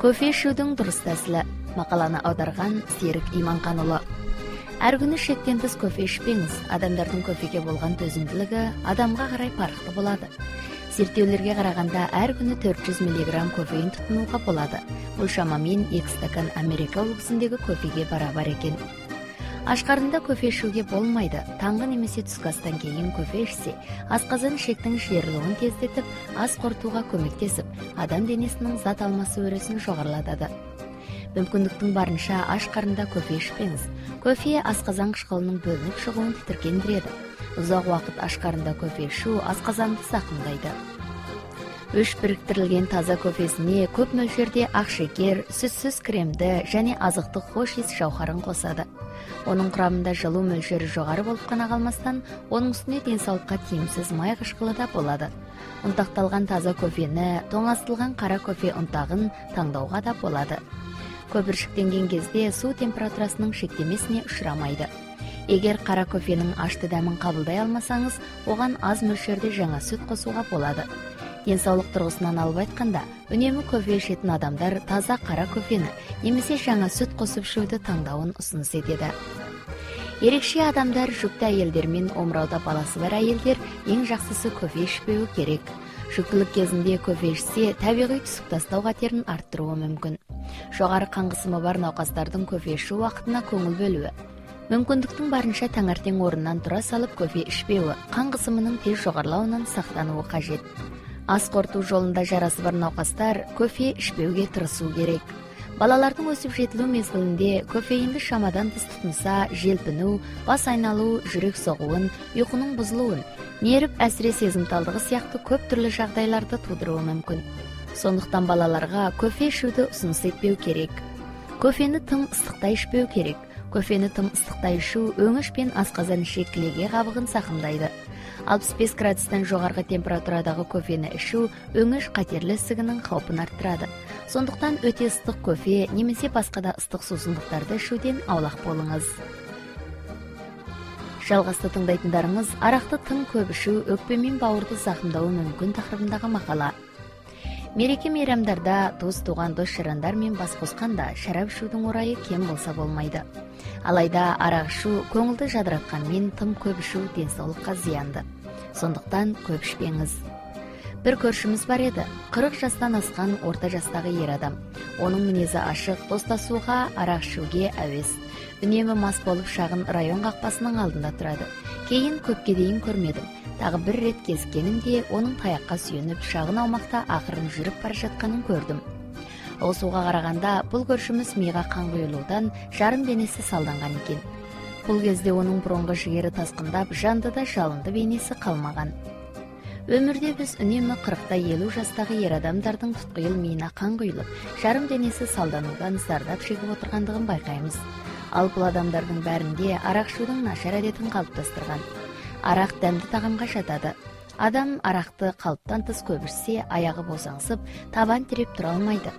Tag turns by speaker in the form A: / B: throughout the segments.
A: Кофе ішудің дұрыс тәсілі. Мақаланы аударған Серік Иманқанұлы. Әр күні шектен тыс кофе ішпеңіз. Адамдардың кофеге болған төзімділігі адамға қарай парықты болады. Зерттеулерге қарағанда әр күні 400 мг кофеин тұтынуға болады. Бұл шамамен 2 стакан Америка үлгісіндегі кофеге барабар екен. Ашқарында кофе ішуге болмайды. Таңғы немесе түскі астан кейін кофе ішсе, асқазан ішектің жиырылуын тездетіп, ас қорытуға көмектесіп, адам денесінің зат алмасу өресін жоғарылатады. Мүмкіндіктің барынша аш қарында кофе ішпеңіз. Кофе асқазан қышқылының бөлініп шығуын тітіркендіреді. Ұзақ уақыт аш қарында кофе ішу асқазанды зақымдайды. Үш біріктірілген таза кофесіне көп мөлшерде ақ шекер, сүтсіз кремді және азықтық хош иіс жауһарын қосады. Оның құрамында жылу мөлшері жоғары болып қана қалмастан, оның үстіне денсаулыққа тиімсіз май қышқылы да болады. Ұнтақталған таза кофені, тоңазытылған қара кофе ұнтағын таңдауға да болады. Көпіршіктенген кезде су температурасының шектемесіне ұшырамайды. Егер қара кофенің ашты дәмін қабылдай алмасаңыз, оған аз мөлшерде жаңа сүт қосуға болады. Денсаулық тұрғысынан алып айтқанда, үнемі кофе ішетін адамдар таза қара кофені немесе жаңа сүт қосып ішуді таңдауын ұсыныс етеді. Ерекше адамдар, жүкті әйелдер мен омырауда баласы бар әйелдер ең жақсысы кофе ішпеуі керек. Жүктілік кезінде кофе ішсе, табиғи түсік тастау қатерін арттыруы мүмкін. Жоғары қан қысымы бар науқастардың кофе ішу уақытына көңіл бөлуі. Мүмкіндіктің барынша таңертең орнынан тұра салып кофе ішпеуі, қан қысымының тез жоғарылауынан сақтануы қажет. Ас қорыту жолында жарасы бар науқастар кофе ішпеуге тырысу керек. Балалардың өсіп жетілу мезгілінде кофеинді шамадан тыс тұтынса, желпіну, бас айналу, жүрек соғуын, ұйқының бұзылуын, нерв әсіре сезімталдығы сияқты көп түрлі жағдайларды тудыруы мүмкін. Сондықтан балаларға кофе ішуді ұсыныс етпеу керек. Кофені тым ыстықта ішпеу керек. Кофені тым ыстықта ішу өңіш пен асқазан ішек кілеге қабығын зақымдайды. 65 градустан жоғарғы температурадағы кофені ішу өңіш қатерлі ісігінің қаупін арттырады. Сондықтан өте ыстық кофе немесе басқа да ыстық сусындықтарды ішуден аулақ болыңыз. Жалғасты тыңдайтындарыңыз арақты тым көп ішу өкпе мен бауырды зақымдауы мүмкін тақырыбындағы мақала. Мереке мейрамдарда туыс-туған дос-жарандар мен бас қосқанда шарап ішудің орайы кем болса болмайды. Алайда арақ ішу көңілді жадыратқанмен тым көп ішу денсаулыққа зиянды. Сондықтан көп ішпеңіз. Бір көршіміз бар еді, 40 жастан асқан орта жастағы ер адам. Оның мінезі ашық, достасуға, арақ ішуге әуес. Үнемі мас болып шағын район қақпасының алдында тұрады. Кейін көпке дейін көрмедім. Тағы бір рет кезіккенімде оның таяққа сүйеніп шағын аумақта ақырын жүріп бара жатқанын көрдім. Осыға қарағанда бұл көршіміз миға қан құйылудан жарым денесі салданған екен. Бұл кезде оның бұрынғы жігері тасқындап, жанды да жалынды бейнесі қалмаған. Өмірде біз үнемі 40-50 жастағы ер адамдардың тұтқиыл миына қан құйылып, жарым денесі салданудан зардап шегіп отырғандығын байқаймыз. Ал бұл адамдардың бәрінде арақ ішудің нашар әдетін қалыптастырған. Арақ дәмді тағамға жатады. Адам арақты қалыптан тыс көп ішсе, аяғы босаңсып, табан тіреп тұра алмайды.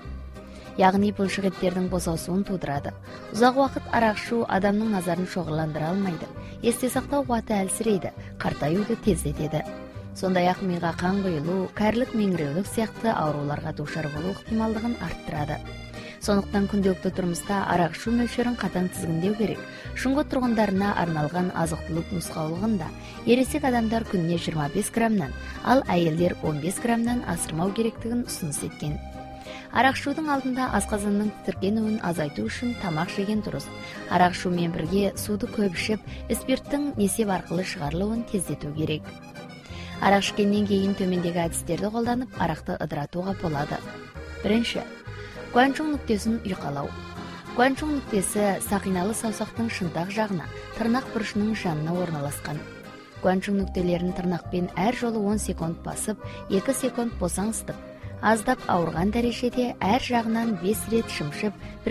A: Яғни бұлшық еттердің босаусуын тудырады. Ұзақ уақыт арақ ішу адамның назарын шоғырландыра алмайды. Есте сақтау қуаты әлсірейді, қартаюды тездетеді. Сондай-ақ миға қан құйылу, кәрілік, меңіреулік сияқты ауруларға душар болу ықтималдығын арттырады. Сондықтан күнделікті тұрмыста арақ ішу мөлшерін қатаң тізгіндеу керек. Шұңғы тұрғындарына арналған азық-түлік нұсқаулығында ересек адамдар күніне 25 граммнан, ал әйелдер 15 граммнан асырмау керектігін ұсыныс еткен. Арақ ішудің алдында асқазанның тітіркенуін азайту үшін тамақ жеген дұрыс. Арақ ішумен бірге суды көп ішіп, спирттің несеп арқылы шығарылуын тездету керек. Арақ ішкеннен кейін төмендегі әдістерді қолданып, арақты ыдыратуға болады. Бірінші, гуанчжоу нүктесін ұйқалау. Гуанчжоу нүктесі сақиналы саусақтың шынтақ жағына, тырнақ бұрышының жанына орналасқан. Гуанчжоу нүктелерін тырнақпен әр жолы 10 секунд басып, 2 секунд босаңсытып, аздап ауырған дәрежеде әр жағынан 5 рет шымшып,